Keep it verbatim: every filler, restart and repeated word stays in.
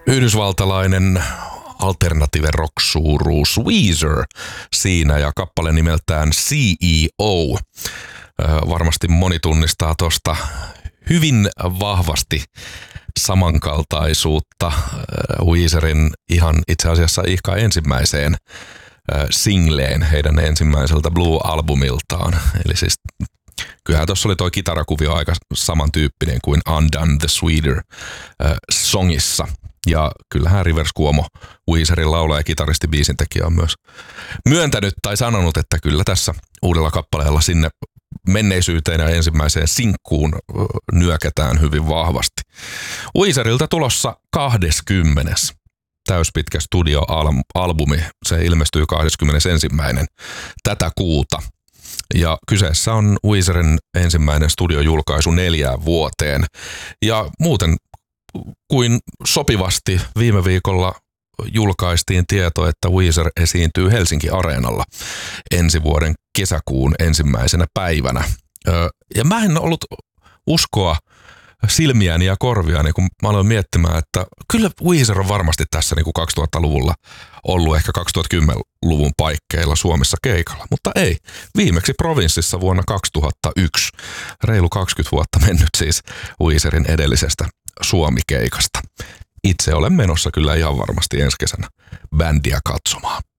Yhdysvaltalainen alternative rock-suuruus Weezer siinä ja kappale nimeltään C E O. Varmasti moni tunnistaa tuosta hyvin vahvasti samankaltaisuutta Weezerin ihan itse asiassa ihka ensimmäiseen singleen heidän ensimmäiseltä Blue-albumiltaan. Eli siis kyllähän tuossa oli toi kitarakuvio aika samantyyppinen kuin Undone the Sweeter songissa. Ja kyllähän Rivers Cuomo, Weezerin laulaja ja kitaristi biisintekijä, on myös myöntänyt tai sanonut, että kyllä tässä uudella kappaleella sinne menneisyyteen ja ensimmäiseen sinkkuun nyökätään hyvin vahvasti. Weezeriltä tulossa kahdeskymmenes täyspitkä studioalbumi. Se ilmestyy kahdeskymmenesensimmäinen tätä kuuta. Ja kyseessä on Weezerin ensimmäinen studiojulkaisu neljään vuoteen. Ja muuten kuin sopivasti viime viikolla julkaistiin tieto, että Weezer esiintyy Helsinki-areenalla ensi vuoden kesäkuun ensimmäisenä päivänä. Ja mä en ollut uskoa silmiäni ja korviani, kun mä aloin miettimään, että kyllä Weezer on varmasti tässä niin kuin kaksituhattaluvulla ollut ehkä kaksituhattakymmenluvun paikkeilla Suomessa keikalla, mutta ei. Viimeksi Provinssissa vuonna kaksituhattayksi, reilu kaksikymmentä vuotta mennyt siis Weezerin edellisestä Suomi-keikasta. Itse olen menossa kyllä ihan varmasti ensi kesänä bändiä katsomaan.